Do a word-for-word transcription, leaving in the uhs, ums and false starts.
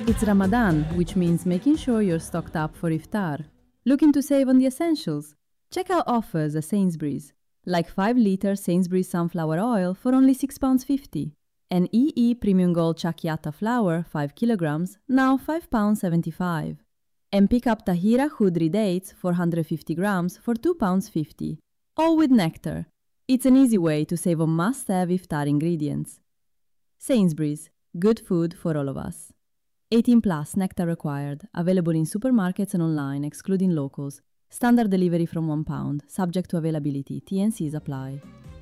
It's Ramadan, which means making sure you're stocked up for iftar. Looking to save on the essentials? Check out offers at Sainsbury's, like five litre Sainsbury's sunflower oil for only six pounds fifty, and E E Premium Gold Chakiata flour, five kilograms, now five pounds seventy-five. And pick up Tahira Khudri dates, four hundred fifty grams, for two pounds fifty, all with nectar. It's an easy way to save on must-have iftar ingredients. Sainsbury's, good food for all of us. eighteen plus, nectar required, available in supermarkets and online, excluding locals. Standard delivery from one pound, subject to availability. T and Cs apply.